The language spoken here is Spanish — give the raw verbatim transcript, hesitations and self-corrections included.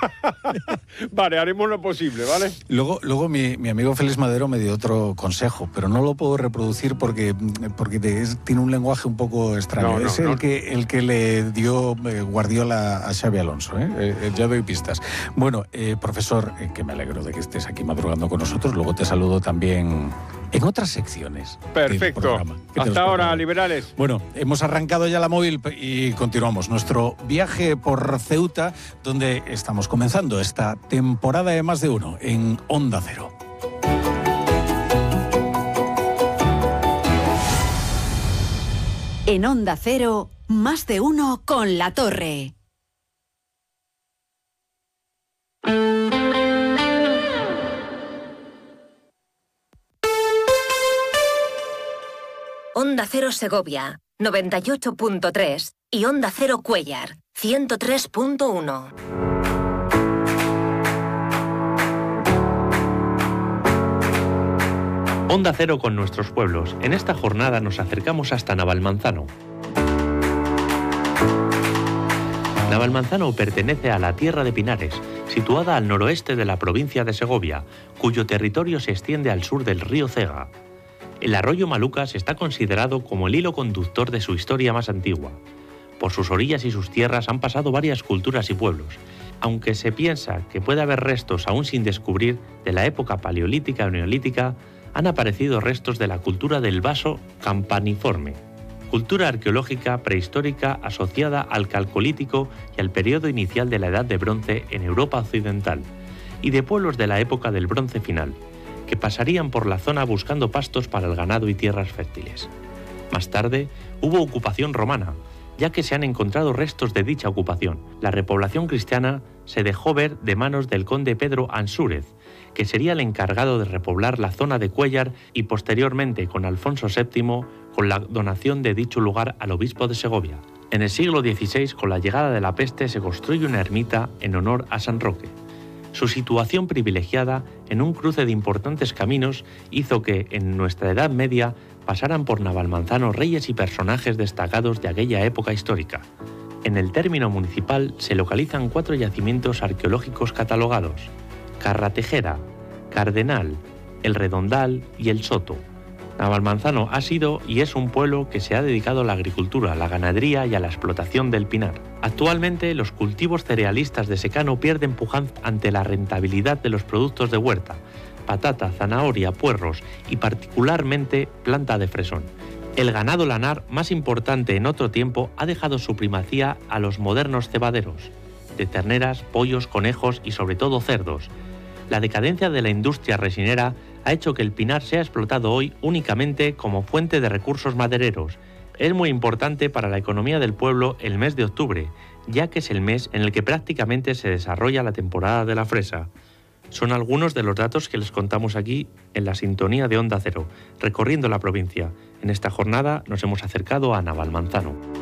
Vale, haremos lo posible, ¿vale? Luego, luego mi, mi amigo Félix Madero me dio otro consejo, pero no lo puedo reproducir porque, porque te, es, tiene un lenguaje un poco extraño. No, no, es no. el que el que le dio eh, Guardiola a Xabi Alonso. ¿eh? Eh, ya doy pistas. Bueno, eh, profesor, eh, que me alegro de que estés aquí madrugando con nosotros. Luego te saludo también en otras secciones. Perfecto. Hasta ahora, liberales. Bueno, hemos arrancado ya la móvil y continuamos nuestro viaje por Ceuta, donde estamos comenzando esta temporada de Más de Uno en Onda Cero. En Onda Cero, Más de Uno con La Torre. Onda Cero Segovia, noventa y ocho punto tres y Onda Cero Cuéllar, ciento tres punto uno. Onda Cero con nuestros pueblos. En esta jornada nos acercamos hasta Navalmanzano. Navalmanzano pertenece a la Tierra de Pinares, situada al noroeste de la provincia de Segovia, cuyo territorio se extiende al sur del río Cega. El arroyo Malucas está considerado como el hilo conductor de su historia más antigua. Por sus orillas y sus tierras han pasado varias culturas y pueblos, aunque se piensa que puede haber restos aún sin descubrir de la época paleolítica o neolítica, han aparecido restos de la cultura del vaso campaniforme, cultura arqueológica prehistórica asociada al calcolítico y al periodo inicial de la Edad de Bronce en Europa occidental, y de pueblos de la época del Bronce final, que pasarían por la zona buscando pastos para el ganado y tierras fértiles. Más tarde, hubo ocupación romana, ya que se han encontrado restos de dicha ocupación. La repoblación cristiana se dejó ver de manos del conde Pedro Ansúrez, que sería el encargado de repoblar la zona de Cuéllar y posteriormente, con Alfonso séptimo, con la donación de dicho lugar al obispo de Segovia. En el siglo dieciséis, con la llegada de la peste, se construye una ermita en honor a San Roque. Su situación privilegiada en un cruce de importantes caminos hizo que, en nuestra Edad Media, pasaran por Navalmanzano reyes y personajes destacados de aquella época histórica. En el término municipal se localizan cuatro yacimientos arqueológicos catalogados: Carratejera, Cardenal, El Redondal y El Soto. Navalmanzano ha sido y es un pueblo que se ha dedicado a la agricultura, a la ganadería y a la explotación del pinar. Actualmente, los cultivos cerealistas de secano pierden pujanza ante la rentabilidad de los productos de huerta: patata, zanahoria, puerros y particularmente planta de fresón. El ganado lanar, más importante en otro tiempo, ha dejado su primacía a los modernos cebaderos, de terneras, pollos, conejos y sobre todo cerdos. La decadencia de la industria resinera ha hecho que el pinar sea explotado hoy únicamente como fuente de recursos madereros. Es muy importante para la economía del pueblo el mes de octubre, ya que es el mes en el que prácticamente se desarrolla la temporada de la fresa. Son algunos de los datos que les contamos aquí en la sintonía de Onda Cero, recorriendo la provincia. En esta jornada nos hemos acercado a Navalmanzano.